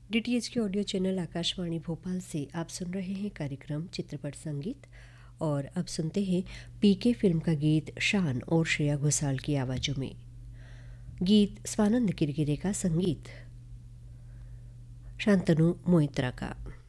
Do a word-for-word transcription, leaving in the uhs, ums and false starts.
DTH के audio channel Akashvani Bhopal से आप सुन रहे हैं कार्यक्रम चित्रपट संगीत। और अब सुनते हैं पीके फिल्म का गीत शान और श्रेया घोषाल की आवाज़ों में। गीत स्वानंद किरकिरे का, संगीत शांतनु मोइत्रा का।